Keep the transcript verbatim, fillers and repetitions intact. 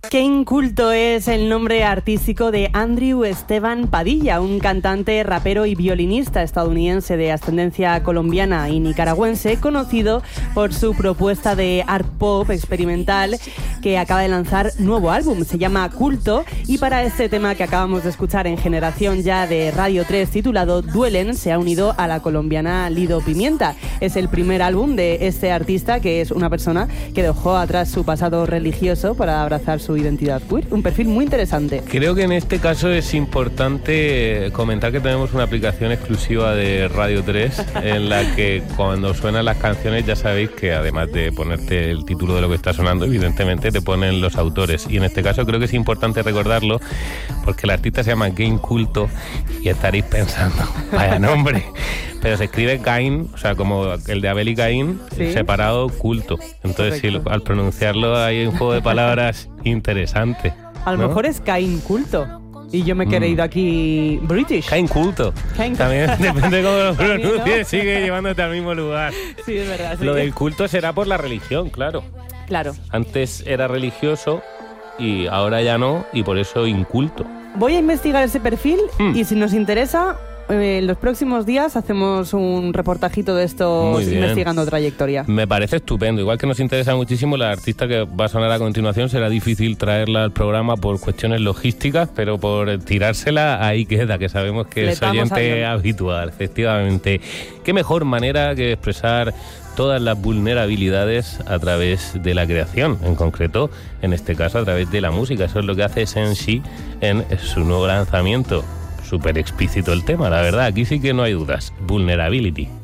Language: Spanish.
Kane Culto es el nombre artístico de Andrew Esteban Padilla, un cantante, rapero y violinista estadounidense de ascendencia colombiana y nicaragüense, conocido por su propuesta de art pop experimental que acaba de lanzar nuevo álbum. Se llama Culto, y para este tema que acabamos de escuchar en Generación Ya de Radio tres, titulado Duelen, se ha unido a la colombiana Lido Pimienta. Es el primer álbum de este artista, que es una persona que dejó atrás su pasado religioso para abrazar su identidad queer. Un perfil muy interesante. Creo que en este caso es importante comentar que tenemos una aplicación exclusiva de Radio tres en la que cuando suenan las canciones ya sabéis que además de ponerte el título de lo que está sonando, evidentemente te ponen los autores, y en este caso creo que es importante recordarlo porque el artista se llama Kane Culto y estaréis pensando, vaya nombre, pero se escribe Cain, o sea, como el de Abel y Caín, ¿sí? Separado, Culto. Entonces, sí, al pronunciarlo hay un juego de palabras interesante. A lo ¿no? mejor es Cain Culto. Y yo me he creído mm. aquí British. Cain Culto. Cain También depende de cómo lo pronuncies, ¿no? Sigue llevándote al mismo lugar. Sí, es verdad. Sí. Lo del culto será por la religión, claro. Claro. Antes era religioso y ahora ya no, y por eso inculto. Voy a investigar ese perfil mm. y si nos interesa, eh, en los próximos días hacemos un reportajito de estos investigando trayectoria. Me parece estupendo. Igual que nos interesa muchísimo, la artista que va a sonar a continuación será difícil traerla al programa por cuestiones logísticas, pero por tirársela ahí queda, que sabemos que Le es oyente habitual, efectivamente. Qué mejor manera que expresar todas las vulnerabilidades a través de la creación, en concreto, en este caso, a través de la música. Eso es lo que hace Senshi en su nuevo lanzamiento. Súper explícito el tema, la verdad. Aquí sí que no hay dudas. Vulnerability.